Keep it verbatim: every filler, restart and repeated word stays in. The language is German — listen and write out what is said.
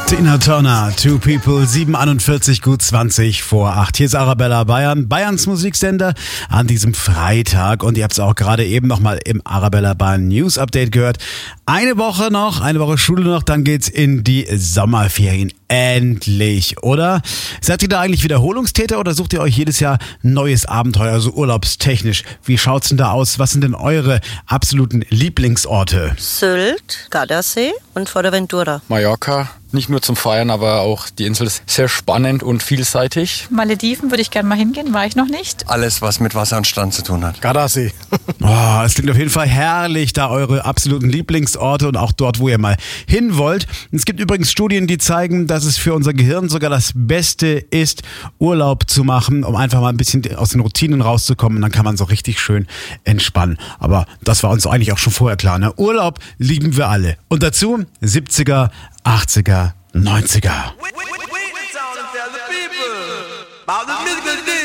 Tina Turner, Two People, sieben Uhr einundvierzig, gut zwanzig vor acht. Hier ist Arabella Bayern, Bayerns Musiksender an diesem Freitag. Und ihr habt es auch gerade eben nochmal im Arabella Bayern News Update gehört. Eine Woche noch, eine Woche Schule noch, dann geht's in die Sommerferien. Endlich, oder? Seid ihr da eigentlich Wiederholungstäter oder sucht ihr euch jedes Jahr neues Abenteuer, also urlaubstechnisch? Wie schaut's denn da aus? Was sind denn eure absoluten Lieblingsorte? Sylt, Gardasee und Fuerteventura. Mallorca. Nicht nur zum Feiern, aber auch die Insel ist sehr spannend und vielseitig. Malediven würde ich gerne mal hingehen, war ich noch nicht. Alles, was mit Wasser und Strand zu tun hat. Gardasee. Oh, es klingt auf jeden Fall herrlich, da eure absoluten Lieblingsorte und auch dort, wo ihr mal hin wollt. Es gibt übrigens Studien, die zeigen, dass es für unser Gehirn sogar das Beste ist, Urlaub zu machen, um einfach mal ein bisschen aus den Routinen rauszukommen. Und dann kann man so richtig schön entspannen. Aber das war uns eigentlich auch schon vorher klar, ne? Urlaub lieben wir alle. Und dazu siebziger, achtziger, neunziger.